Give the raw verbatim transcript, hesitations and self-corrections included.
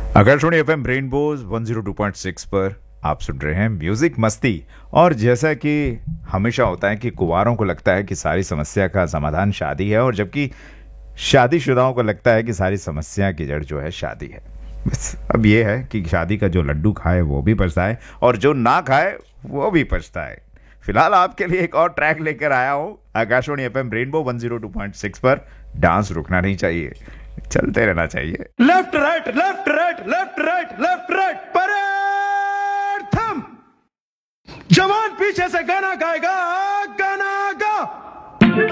Akashvani FM rainbows one zero two point six पर आप सुन रहे हैं म्यूजिक मस्ती। और जैसा कि हमेशा होता है कि कुंवारों को लगता है कि सारी समस्या का समाधान शादी है, और जबकि शादीशुदाओं को लगता है कि सारी समस्या की जड़ जो है शादी है। बस अब ये है कि शादी का जो लड्डू खाए वो भी पछताए और जो ना खाए वो भी पछताए। फिलहाल आपके लिए एक और ट्रैक लेकर आया हूं Akashvani FM rainbow one zero two point six पर। डांस रुकना नहीं चाहिए, चलते रहना चाहिए। Left right left right left right left right parade थम। जवान पीछे से गाना गाएगा।